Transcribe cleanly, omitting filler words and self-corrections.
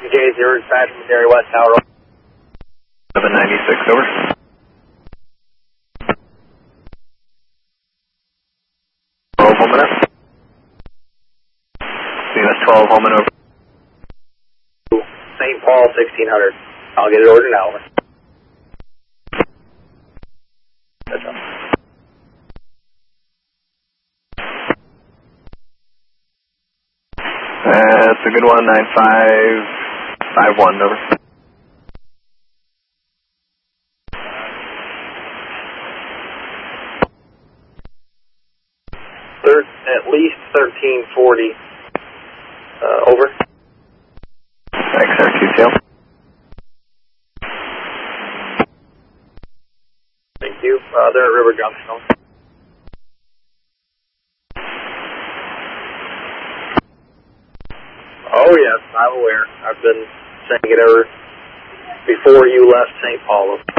J0 dispatch from Gary West Tower. 796, over. Holman up. CS 12, Holman over. St. Paul, 1600. I'll get it ordered now. Over. That's all. That's a good one, 9551, over. At least 1340. Over. XRQCL. Thank you. They're at River Junction. Oh yes, I'm aware. I've been saying it ever before you left St. Paul.